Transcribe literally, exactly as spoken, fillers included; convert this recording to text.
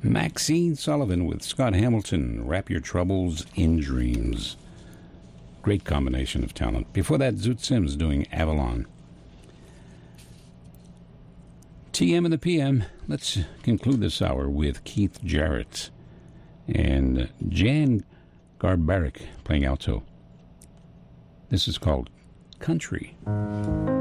Maxine Sullivan with Scott Hamilton, Wrap Your Troubles in Dreams. Great combination of talent. Before that, Zoot Sims doing Avalon. T M and the P M. Let's conclude this hour with Keith Jarrett and Jan Garbarek playing alto. This is called Country.